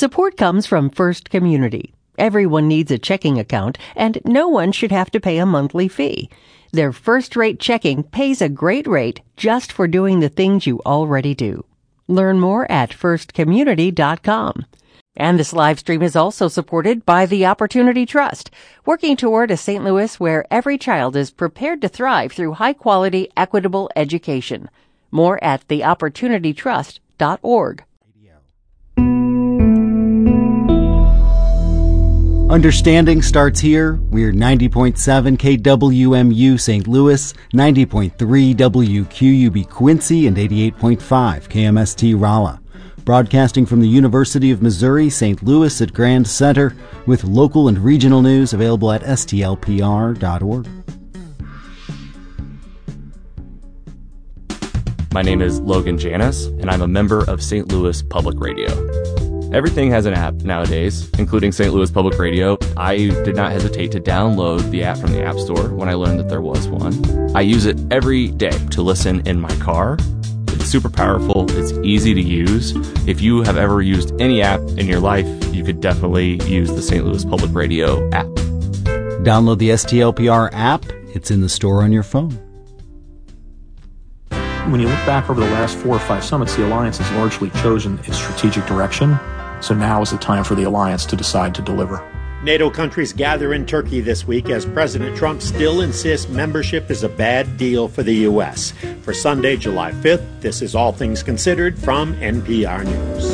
Support comes from First Community. Everyone needs a checking account, and no one should have to pay a monthly fee. Their first-rate checking pays a great rate just for doing the things you already do. Learn more at firstcommunity.com. And this live stream is also supported by the Opportunity Trust, working toward a St. Louis where every child is prepared to thrive through high-quality, equitable education. More at theopportunitytrust.org. Understanding starts here. We're 90.7 KWMU St. Louis, 90.3 WQUB Quincy, and 88.5 KMST Rolla. Broadcasting from the University of Missouri, St. Louis at Grand Center, with local and regional news available at stlpr.org. My name is Logan Janis, and I'm a member of St. Louis Public Radio. Everything has an app nowadays, including St. Louis Public Radio. I did not hesitate to download the app from the App Store when I learned that there was one. I use it every day to listen in my car. It's super powerful. It's easy to use. If you have ever used any app in your life, you could definitely use the St. Louis Public Radio app. Download the STLPR app. It's in the store on your phone. When you look back over the last 4 or 5 summits, the Alliance has largely chosen its strategic direction. So now is the time for the Alliance to decide to deliver. NATO countries gather in Turkey this week as President Trump still insists membership is a bad deal for the U.S. For Sunday, July 5th, this is All Things Considered from NPR News.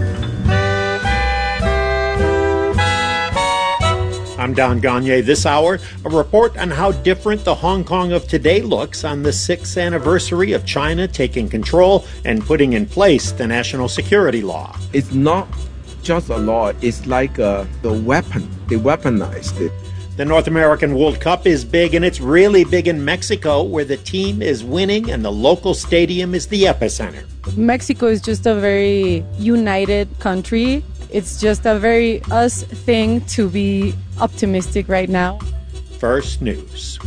I'm Don Gagné. This hour, a report on how different the Hong Kong of today looks on the 6th anniversary of China taking control and putting in place the national security law. It's not just a law, it's like the weapon. They weaponized it. The North American World Cup is big, and it's really big in Mexico, where the team is winning and the local stadium is the epicenter. Mexico is just a very united country. It's just a very us thing to be optimistic right now. First News.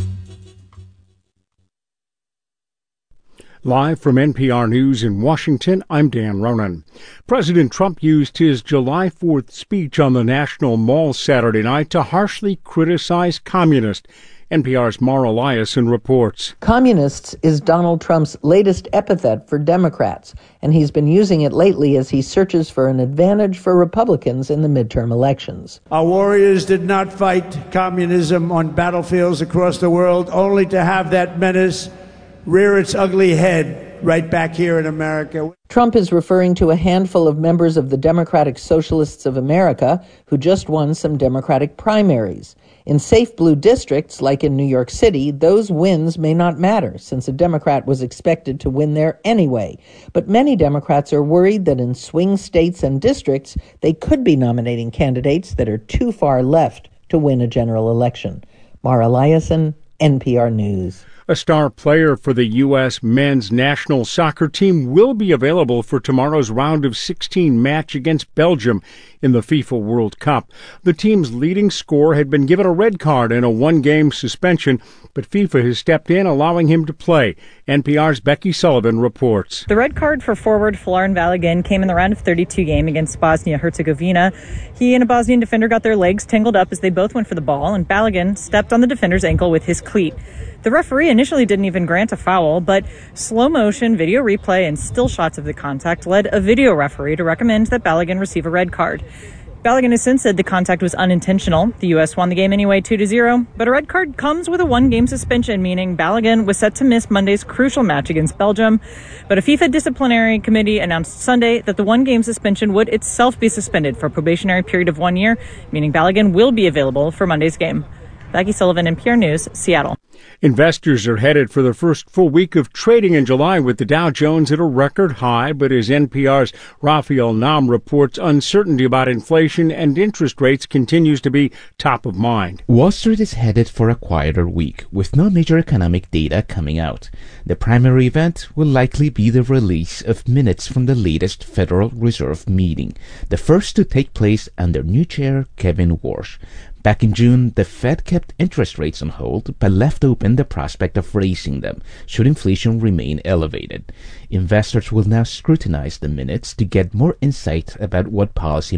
Live from NPR News in Washington, I'm Dan Ronan. President Trump used his July 4th speech on the National Mall Saturday night to harshly criticize communists. NPR's Mara Liasson reports. Communists is Donald Trump's latest epithet for Democrats, and he's been using it lately as he searches for an advantage for Republicans in the midterm elections. Our warriors did not fight communism on battlefields across the world only to have that menace rear its ugly head right back here in America. Trump is referring to a handful of members of the Democratic Socialists of America who just won some Democratic primaries. In safe blue districts, like in New York City, those wins may not matter, since a Democrat was expected to win there anyway. But many Democrats are worried that in swing states and districts, they could be nominating candidates that are too far left to win a general election. Mara Liasson, NPR News. A star player for the U.S. men's national soccer team will be available for tomorrow's round of 16 match against Belgium in the FIFA World Cup. The team's leading scorer had been given a red card and a one-game suspension, but FIFA has stepped in, allowing him to play. NPR's Becky Sullivan reports. The red card for forward Florin Balogun came in the round of 32 game against Bosnia-Herzegovina. He and a Bosnian defender got their legs tangled up as they both went for the ball, and Balogun stepped on the defender's ankle with his cleat. The referee initially didn't even grant a foul, but slow-motion video replay and still shots of the contact led a video referee to recommend that Balogun receive a red card. Balogun has since said the contact was unintentional. The U.S. won the game anyway 2-0, but a red card comes with a one-game suspension, meaning Balogun was set to miss Monday's crucial match against Belgium. But a FIFA disciplinary committee announced Sunday that the one-game suspension would itself be suspended for a probationary period of 1 year, meaning Balogun will be available for Monday's game. Becky Sullivan, NPR News, Seattle. Investors are headed for the first full week of trading in July with the Dow Jones at a record high, but as NPR's Raphael Nam reports, uncertainty about inflation and interest rates continues to be top of mind. Wall Street is headed for a quieter week, with no major economic data coming out. The primary event will likely be the release of minutes from the latest Federal Reserve meeting, the first to take place under new chair Kevin Warsh. Back in June, the Fed kept interest rates on hold, but left open the prospect of raising them should inflation remain elevated. Investors will now scrutinize the minutes to get more insight about what policy